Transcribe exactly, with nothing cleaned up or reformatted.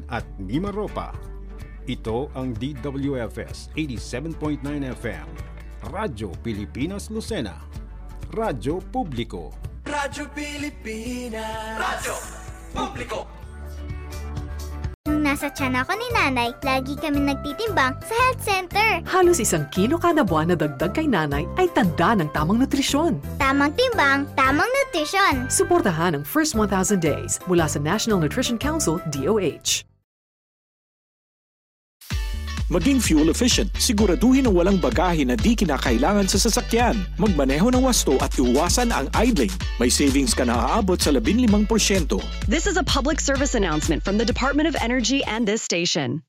at Mimaropa. Ito ang D W F S eighty-seven point nine F M, Radyo Pilipinas Lucena, Radyo Publiko. Radyo Pilipinas, Radyo Publiko. Nung nasa tiyan ako ni nanay, lagi kami nagtitimbang sa health center. Halos isang kilo kada buwan na dagdag kay nanay ay tanda ng tamang nutrisyon. Tamang timbang, tamang nutrisyon. Suportahan ang First one thousand Days mula sa National Nutrition Council, D O H. Maging fuel efficient, siguraduhin na walang bagahe na di kinakailangan sa sasakyan. Magmaneho ng wasto at iwasan ang idling. May savings ka na aabot sa labinlimang porsyento. This is a public service announcement from the Department of Energy and this station.